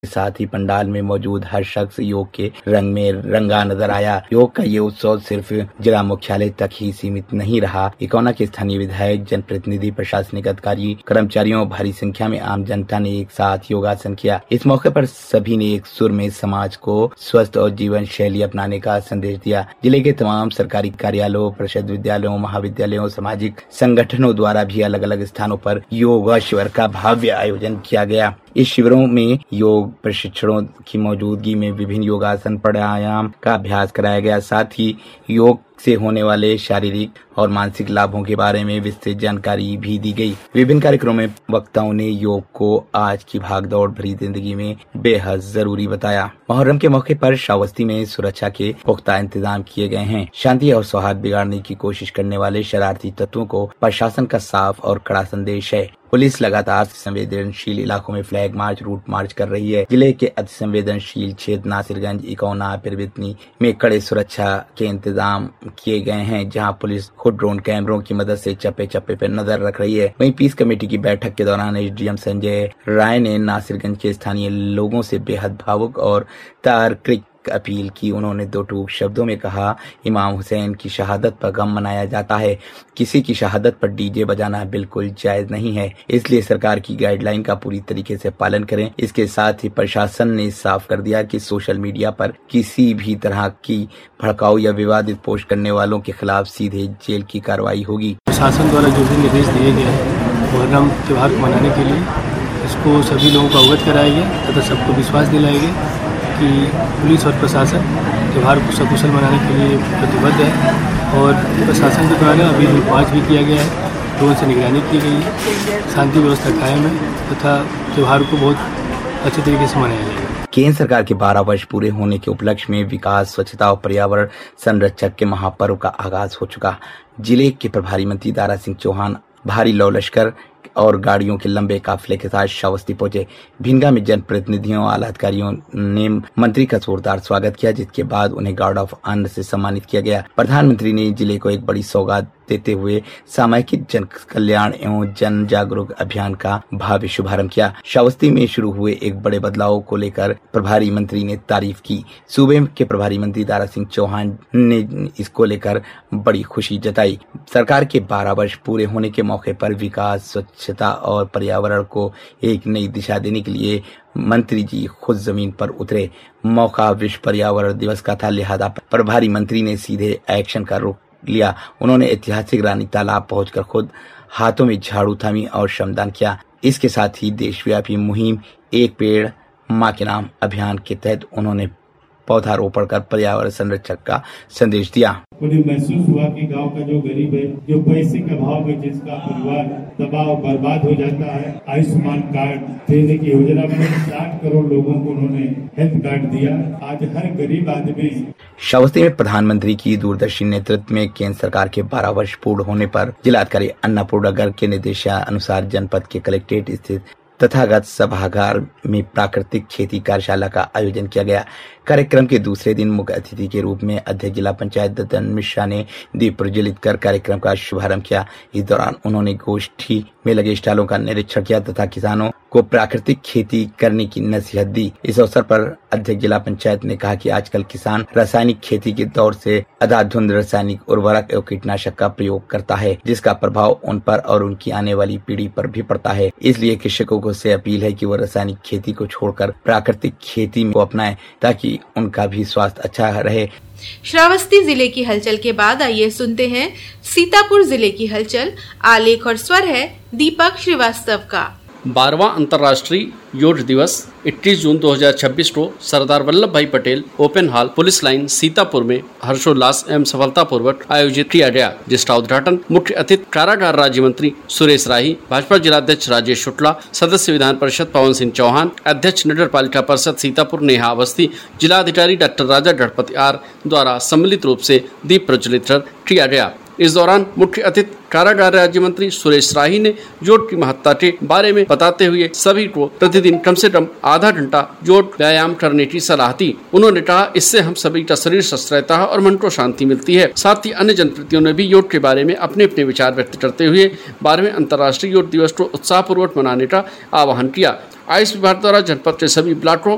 साथ ही पंडाल में मौजूद हर शख्स योग के रंग में रंगा नजर आया। योग का ये उत्सव सिर्फ जिला मुख्यालय तक ही सीमित नहीं रहा। इकौना के स्थानीय विधायक, जनप्रतिनिधि, प्रशासनिक अधिकारी, कर्मचारियों, भारी संख्या में आम जनता ने एक साथ योगासन किया। इस मौके पर सभी ने एक सुर में समाज को स्वस्थ और जीवन शैली अपनाने का संदेश दिया। जिले के तमाम सरकारी कार्यालयों, परिषद विद्यालयों, महाविद्यालयों, सामाजिक संगठनों द्वारा भी अलग अलग स्थानों पर योग शिविर का भव्य आयोजन किया गया। इस शिविरों में योग प्रशिक्षकों की मौजूदगी में विभिन्न योगासन, प्राणायाम का अभ्यास कराया गया। साथ ही योग से होने वाले शारीरिक और मानसिक लाभों के बारे में विस्तृत जानकारी भी दी गई। विभिन्न कार्यक्रमों में वक्ताओं ने योग को आज की भागदौड़ भरी जिंदगी में बेहद जरूरी बताया। मुहर्रम के मौके पर श्रावस्ती में सुरक्षा के पुख्ता इंतजाम किए गए हैं। शांति और सौहार्द बिगाड़ने की कोशिश करने वाले शरारती तत्वों को प्रशासन का साफ और कड़ा संदेश है। पुलिस लगातार संवेदनशील इलाकों में फ्लैग मार्च, रूट मार्च कर रही है। जिले के अति संवेदनशील क्षेत्र नासिरगंज, इकौना, पिरवितनी में कड़े सुरक्षा के इंतजाम किए गए हैं, जहां पुलिस खुद ड्रोन कैमरों की मदद से चप्पे चप्पे पर नजर रख रही है। वहीं पीस कमेटी की बैठक के दौरान एसडीएम संजय राय ने नासिरगंज के स्थानीय लोगों से बेहद भावुक और तार्किक अपील की। उन्होंने दो टूक शब्दों में कहा, इमाम हुसैन की शहादत पर गम मनाया जाता है, किसी की शहादत पर डीजे बजाना बिल्कुल जायज नहीं है। इसलिए सरकार की गाइडलाइन का पूरी तरीके से पालन करें। इसके साथ ही प्रशासन ने साफ कर दिया कि सोशल मीडिया पर किसी भी तरह की भड़काऊ या विवादित पोस्ट करने वालों के खिलाफ सीधे जेल की कार्रवाई होगी। प्रशासन द्वारा जो भी निर्देश दिए गए हैं मुहर्रम त्योहार को मनाने के लिए, इसको सभी लोगों को अवगत कराया गया तथा सबको विश्वास दिलाया गया कि पुलिस और प्रशासन त्योहार को सकुशल मनाने के लिए प्रतिबद्ध है। और प्रशासन के द्वारा अभी रूट मार्च भी किया गया है, ड्रोन से निगरानी की गई है, शांति व्यवस्था कायम है तथा त्योहार को बहुत अच्छे तरीके से मनाया जाएगा। केंद्र सरकार के 12 वर्ष पूरे होने के उपलक्ष्य में विकास, स्वच्छता और पर्यावरण संरक्षक के महापर्व का आगाज हो चुका। जिले के प्रभारी मंत्री दारा सिंह चौहान भारी लौ लश्कर और गाड़ियों के लंबे काफिले के साथ श्रावस्ती पहुंचे। भिनगा में जनप्रतिनिधियों, आला अधिकारियों ने मंत्री का जोरदार स्वागत किया, जिसके बाद उन्हें गार्ड ऑफ ऑनर से सम्मानित किया गया। प्रधानमंत्री ने जिले को एक बड़ी सौगात देते हुए सामाजिक जन कल्याण एवं जन जागरूक अभियान का भव्य शुभारंभ किया। श्रावस्ती में शुरू हुए एक बड़े बदलाव को लेकर प्रभारी मंत्री ने तारीफ की। सूबे के प्रभारी मंत्री दारा सिंह चौहान ने इसको लेकर बड़ी खुशी जताई। सरकार के 12 वर्ष पूरे होने के मौके पर विकास, स्वच्छता और पर्यावरण को एक नई दिशा देने के लिए मंत्री जी खुद जमीन पर उतरे। मौका विश्व पर्यावरण दिवस का था, लिहाजा प्रभारी मंत्री ने सीधे एक्शन का रुख लिया। उन्होंने ऐतिहासिक रानी तालाब पहुंचकर खुद हाथों में झाड़ू थामी और श्रमदान किया। इसके साथ ही देशव्यापी मुहिम एक पेड़ मां के नाम अभियान के तहत उन्होंने पौधारोपण कर पर्यावरण संरक्षण का संदेश दिया। उन्हें महसूस हुआ कि गांव का जो गरीब है, जो पैसे के अभाव में जिसका परिवार तबाह बर्बाद हो जाता है, आयुष्मान कार्ड देने की योजना में 60 करोड़ लोगों को उन्होंने हेल्थ कार्ड दिया। आज हर गरीब आदमी। श्रावस्ती में प्रधानमंत्री की दूरदर्शी नेतृत्व में केंद्र सरकार के 12 वर्ष पूर्ण होने पर जिलाधिकारी अन्नपूर्णा गर्ग के निर्देशानुसार जनपद के कलेक्ट्रेट स्थित तथागत सभागार में प्राकृतिक खेती कार्यशाला का आयोजन किया गया। कार्यक्रम के दूसरे दिन मुख्य अतिथि के रूप में अध्यक्ष जिला पंचायत दत्तन मिश्रा ने दीप प्रज्वलित कर कार्यक्रम का शुभारंभ किया। इस दौरान उन्होंने गोष्ठी में लगे स्टॉलों का निरीक्षण किया तथा किसानों को प्राकृतिक खेती करने की नसीहत दी। इस अवसर पर अध्यक्ष जिला पंचायत ने कहा कि आजकल किसान रासायनिक खेती के दौर से अंधाधुंध रासायनिक उर्वरक एवं कीटनाशक का प्रयोग करता है, जिसका प्रभाव उन पर और उनकी आने वाली पीढ़ी पर भी पड़ता है। इसलिए कृषकों को से अपील है कि वो रासायनिक खेती को छोड़कर प्राकृतिक खेती को अपनाएं ताकि उनका भी स्वास्थ्य अच्छा रहे। श्रावस्ती जिले की हलचल के बाद आइए सुनते हैं सीतापुर जिले की हलचल। आलेख और स्वर है दीपक श्रीवास्तव का। 12वां अंतर्राष्ट्रीय योग दिवस 21 जून 2026 को सरदार वल्लभ भाई Patel open hall police line Sitapur में हर्षोल्लास एवं सफलतापूर्वक आयोजित किया गया, जिसका उद्घाटन मुख्य अतिथि कारागार राज्य मंत्री सुरेश राही, भाजपा जिलाध्यक्ष राजेश शुक्ला, सदस्य विधान परिषद पवन सिंह चौहान, अध्यक्ष नगर पालिका परिषद सीतापुर नेहा अवस्थी, जिलाधिकारी डॉक्टर राजा गणपति आर द्वारा सम्मिलित रूप से दीप प्रज्वलित कर किया गया। इस दौरान मुख्य अतिथि कारागार राज्य मंत्री सुरेश राही ने योग की महत्ता के बारे में बताते हुए सभी को प्रतिदिन कम से कम आधा घंटा योग व्यायाम करने की सलाह दी। उन्होंने कहा, इससे हम सभी का शरीर स्वस्थ रहता है और मन को शांति मिलती है। साथ ही अन्य जनप्रतिनिधियों ने भी योग के बारे में अपने अपने विचार व्यक्त करते हुए 12वें अंतर्राष्ट्रीय योग दिवस को उत्साहपूर्वक मनाने का आह्वान किया। आयुष विभाग द्वारा जनपद के सभी ब्लॉकों